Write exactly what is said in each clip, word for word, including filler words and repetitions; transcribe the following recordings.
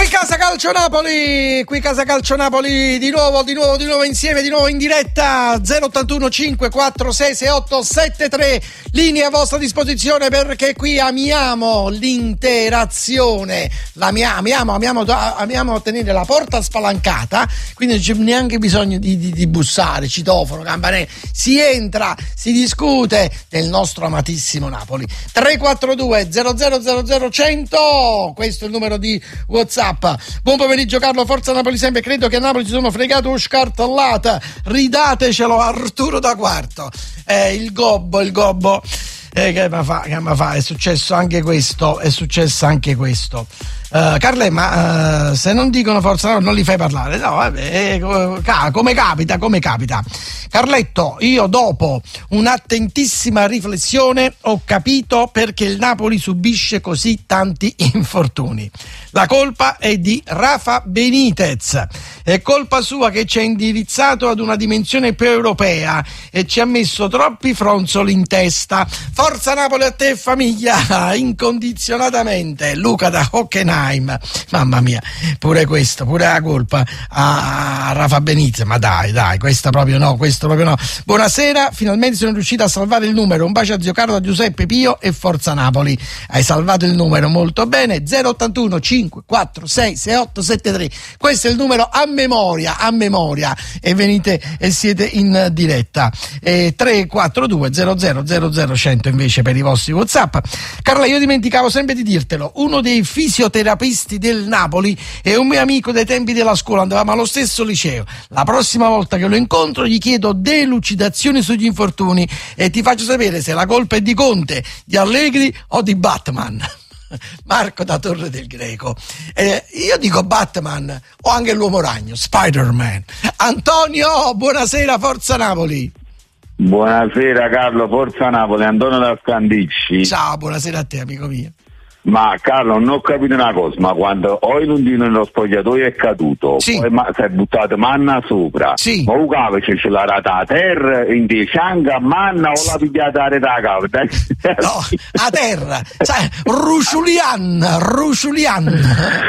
Qui Casa Calcio Napoli, qui Casa Calcio Napoli, di nuovo, di nuovo, di nuovo insieme, di nuovo in diretta. Zero ottantuno cinque quattro sei sei otto sette tre, linea a vostra disposizione, perché qui amiamo l'interazione, l'amiamo, amiamo, amiamo, amiamo tenere la porta spalancata, quindi non c'è neanche bisogno di, di, di bussare, citofono, campanello, si entra, si discute del nostro amatissimo Napoli. Tre quattro due zero zero zero zero cento, questo è il numero di WhatsApp. Buon pomeriggio Carlo, forza Napoli sempre, credo che a Napoli si sono fregato scartellata, ridatecelo Arturo da Quarto. Eh, il gobbo, il gobbo, eh, che ma fa, che ma fa, è successo anche questo, è successo anche questo. Uh, Carle, ma uh, se non dicono forza Napoli non li fai parlare, no, vabbè, eh, come capita, come capita. Carletto, io dopo un'attentissima riflessione ho capito perché il Napoli subisce così tanti infortuni. La colpa è di Rafa Benitez, è colpa sua che ci ha indirizzato ad una dimensione più europea e ci ha messo troppi fronzoli in testa. Forza Napoli a te famiglia, incondizionatamente. Luca da Hockenheim, mamma mia, pure questo, pure la colpa a Rafa Benitez, ma dai, dai, questa proprio no, questo proprio no. Buonasera, finalmente sono riuscito a salvare il numero, un bacio a zio Carlo, a Giuseppe Pio e forza Napoli. Hai salvato il numero molto bene. Zero ottantuno cinque quattro sei sei otto sette tre, questo è il numero a memoria, a memoria, e venite e siete in diretta. E tre quattro due zero zero zero zero cento invece per i vostri WhatsApp. Carla, io dimenticavo sempre di dirtelo, uno dei fisioterapisti del Napoli è un mio amico dai tempi della scuola, andavamo allo stesso liceo. La prossima volta che lo incontro gli chiedo delucidazioni sugli infortuni e ti faccio sapere se la colpa è di Conte, di Allegri o di Batman. Marco da Torre del Greco. Eh, io dico Batman o anche l'uomo ragno, Spider-Man. Antonio, buonasera, forza Napoli. Buonasera Carlo, forza Napoli, Antonio da Scandicci. Ciao, buonasera a te amico mio. Ma Carlo, non ho capito una cosa, ma quando Oilund nello spogliatoio è caduto, sì, poi ma, si è buttato manna sopra, sì, ma un cavo ce l'ha rata a terra, in cianga, manna o la pigliata a reta cavo? No, a terra, cioè, Rusciulian, Rusciulian.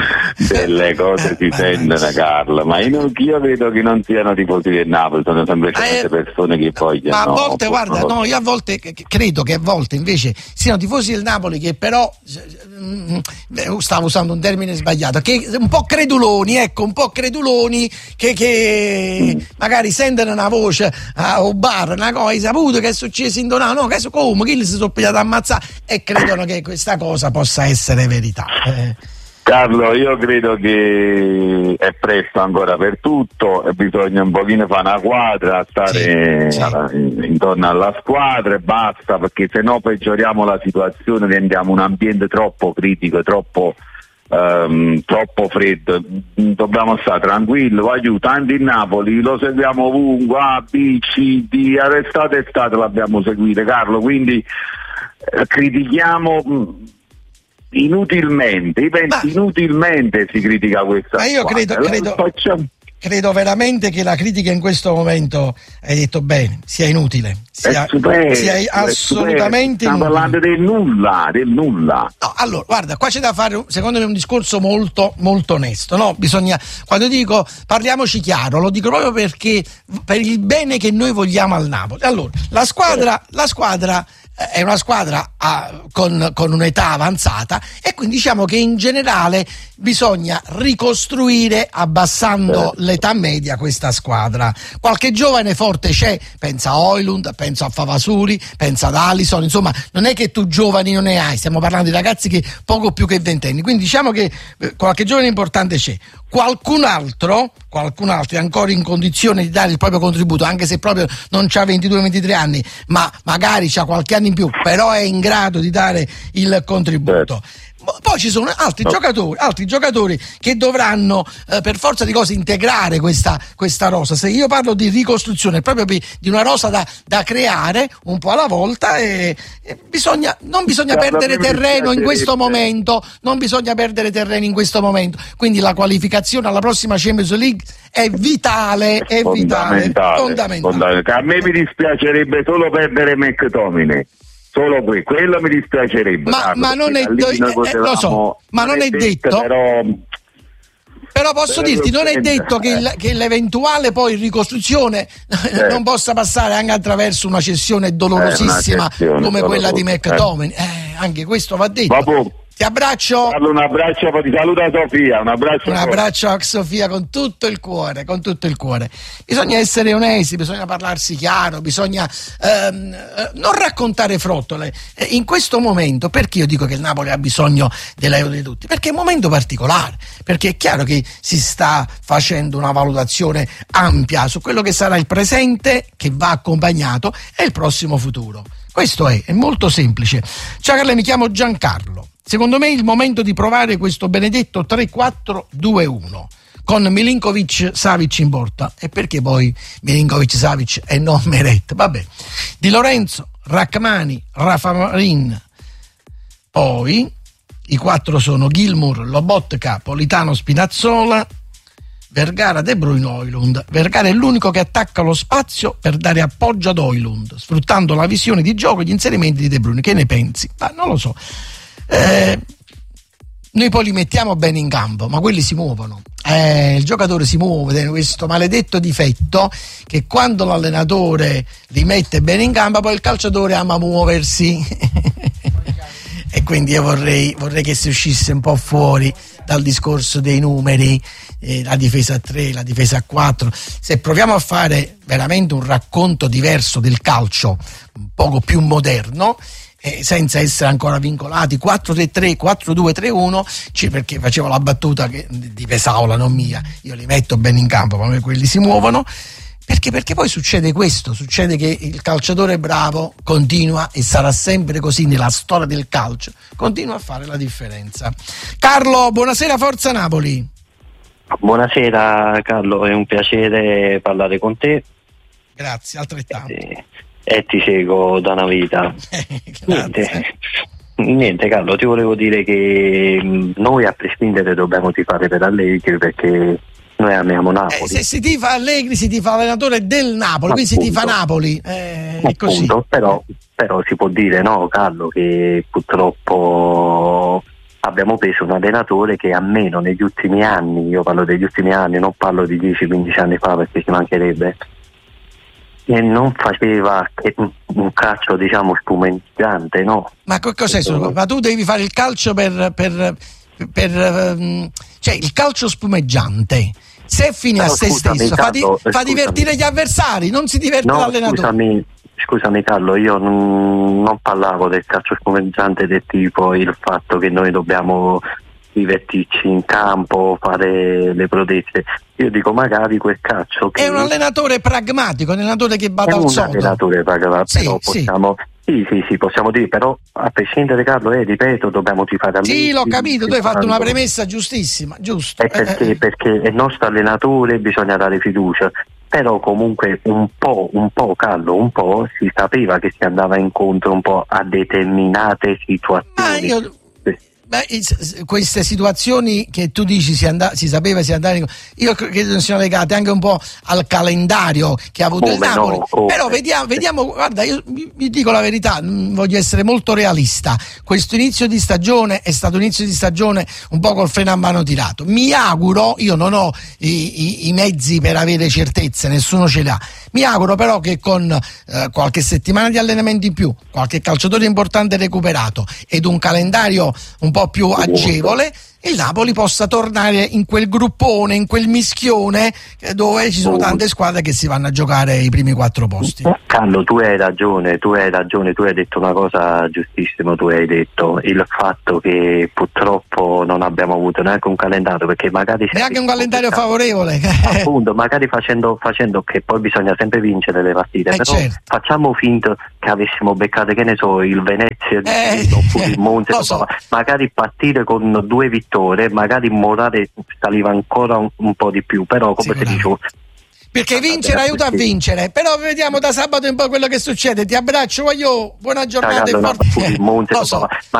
Delle cose si sentono Carlo, ma io, non, io vedo che non siano tifosi del Napoli, sono semplicemente eh, persone che vogliono. Ma a volte, no, guarda, no, io a volte credo che a volte invece siano tifosi del Napoli che però... stavo usando un termine sbagliato, che un po' creduloni, ecco, un po' creduloni che, che mm. magari sentono una voce a un bar, una cosa, hai saputo che è successo in Donau, no, che so come, chi si sono pigliati a ammazzare, e credono che questa cosa possa essere verità. Eh. Carlo, io credo che è presto ancora per tutto, bisogna un pochino fare una quadra, stare sì, sì. intorno alla squadra e basta, perché se no peggioriamo la situazione, rendiamo un ambiente troppo critico, troppo um, troppo freddo. Dobbiamo stare tranquilli, voglio tanto in Napoli, lo seguiamo ovunque, A, B, C, D, estate estate l'abbiamo seguito Carlo, quindi eh, critichiamo inutilmente, io penso ma, inutilmente si critica questa. Ma io credo, credo, credo veramente che la critica in questo momento, hai detto bene, sia inutile, sia, super, sia assolutamente stiamo parlando del nulla, del nulla. No, allora, guarda, qua c'è da fare, secondo me, un discorso molto, molto onesto, no? Bisogna, quando dico parliamoci chiaro, lo dico proprio perché per il bene che noi vogliamo al Napoli. Allora, la squadra, la squadra è una squadra a, con, con un'età avanzata, e quindi diciamo che in generale bisogna ricostruire abbassando l'età media questa squadra. Qualche giovane forte c'è, pensa a Oilund, pensa a Favasuri, pensa ad Alisson, insomma non è che tu giovani non ne hai, stiamo parlando di ragazzi che poco più che ventenni, quindi diciamo che qualche giovane importante c'è. Qualcun altro, qualcun altro è ancora in condizione di dare il proprio contributo, anche se proprio non c'ha ventidue ventitré anni, ma magari c'ha qualche anno in più, però è in grado di dare il contributo. Poi ci sono altri no. giocatori, altri giocatori che dovranno eh, per forza di cose integrare questa, questa rosa. Se io parlo di ricostruzione, proprio di una rosa da, da creare un po' alla volta, e, e bisogna, non bisogna sì, perdere terreno in questo momento, non bisogna perdere terreno in questo momento. Quindi la qualificazione alla prossima Champions League è vitale, è vitale, fondamentale. fondamentale. A me mi dispiacerebbe solo perdere McTominay. Solo qui, quello mi dispiacerebbe. Ma, ma non è detto, eh, lo so, ma non è detto. Però Però posso dirti, non è detto che, il, che l'eventuale poi ricostruzione eh. non possa passare anche attraverso una cessione dolorosissima eh, una come quella di McTominay. Eh, anche questo va detto. Vabbè. Ti abbraccio. Un abbraccio, ti saluta Sofia. Un abbraccio. Un abbraccio a Sofia con tutto il cuore, con tutto il cuore. Bisogna essere onesti, bisogna parlarsi chiaro, bisogna ehm, non raccontare frottole. In questo momento, perché io dico che il Napoli ha bisogno dell'aiuto di tutti? Perché è un momento particolare, perché è chiaro che si sta facendo una valutazione ampia su quello che sarà il presente, che va accompagnato, e il prossimo futuro. Questo è, è molto semplice. Ciao Carla, mi chiamo Giancarlo. Secondo me è il momento di provare questo benedetto tre quattro due uno con Milinkovic Savic in porta. E perché poi Milinkovic Savic e non Meret? Vabbè. Di Lorenzo, Rachmani, Rafa Marin. Poi i quattro sono Gilmour, Lobotka, Politano, Spinazzola, Vergara, De Bruyne, Højlund. Vergara è l'unico che attacca lo spazio per dare appoggio ad Højlund, sfruttando la visione di gioco e gli inserimenti di De Bruyne. Che ne pensi? Ma non lo so. Eh, noi poi li mettiamo bene in campo, ma quelli si muovono. Eh, il giocatore si muove, è questo maledetto difetto che quando l'allenatore li mette bene in campo, poi il calciatore ama muoversi. E quindi io vorrei, vorrei che si uscisse un po' fuori dal discorso dei numeri, eh, la difesa a tre, la difesa a quattro. Se proviamo a fare veramente un racconto diverso del calcio, un poco più moderno, Eh, senza essere ancora vincolati quattro tre tre, quattro due tre uno, c- perché facevo la battuta che, di Pesaola, non mia, io li metto bene in campo, ma quelli si muovono, perché perché poi succede questo, succede che il calciatore bravo continua, e sarà sempre così nella storia del calcio, continua a fare la differenza. Carlo, buonasera, Forza Napoli. Buonasera Carlo, è un piacere parlare con te. Grazie, altrettanto. Eh, E ti seguo da una vita. niente, niente Carlo, ti volevo dire che noi a prescindere dobbiamo tifare per Allegri, perché noi amiamo Napoli. Eh, se si tifa Allegri si tifa allenatore del Napoli, quindi si tifa Napoli. Eh, è così. Però, però si può dire, no Carlo, che purtroppo abbiamo preso un allenatore che almeno negli ultimi anni, io parlo degli ultimi anni, non parlo di dieci quindici anni fa perché ci mancherebbe, e non faceva che un calcio, diciamo, spumeggiante, no? Ma che cos'è? Questo... Ma tu devi fare il calcio per, per, per um, cioè il calcio spumeggiante. Se è fine a se stesso, fa, di, fa divertire gli avversari, non si diverte no, l'allenatore. Scusami, scusami Carlo, io non, non parlavo del calcio spumeggiante del tipo il fatto che noi dobbiamo divertirci in campo, fare le prodezze. Io dico magari quel calcio che... È un allenatore pragmatico, un allenatore che bada al sodo. È un allenatore pragmatico, sì, però sì. possiamo... Sì, sì, sì, possiamo dire, però a prescindere Carlo, eh, ripeto, dobbiamo tifare a Sì, l'ho capito, tu hai fatto una premessa giustissima, giusto. È perché, perché è il nostro allenatore, bisogna dare fiducia. Però comunque un po', un po' Carlo, un po' si sapeva che si andava incontro un po' a determinate situazioni. Ma io... Beh, queste situazioni che tu dici si, and- si sapeva si andava, io credo siano legate anche un po' al calendario che ha avuto oh, il Napoli, no, oh, però vediamo, vediamo, guarda, io vi dico la verità, voglio essere molto realista, questo inizio di stagione è stato un inizio di stagione un po' col freno a mano tirato, mi auguro, io non ho i, i, i mezzi per avere certezze, nessuno ce li ha, mi auguro però che con eh, qualche settimana di allenamento in più, qualche calciatore importante recuperato ed un calendario un po' più agevole, il Napoli possa tornare in quel gruppone, in quel mischione dove ci sono tante squadre che si vanno a giocare i primi quattro posti. Carlo, tu hai ragione, tu hai ragione, tu hai detto una cosa giustissima, tu hai detto il fatto che purtroppo non abbiamo avuto neanche un calendario, perché magari neanche un calendario favorevole, appunto, magari facendo, facendo che poi bisogna sempre vincere le partite, eh però certo. Facciamo finta che avessimo beccato, che ne so, il Venezia eh, oppure il Monza, so. magari partire con due vittorie, magari il morale saliva ancora un, un po' di più, però come ti dicevo, perché vincere aiuta a vincere, però vediamo da sabato un po' quello che succede. Ti abbraccio, voglio buona giornata e forza. No,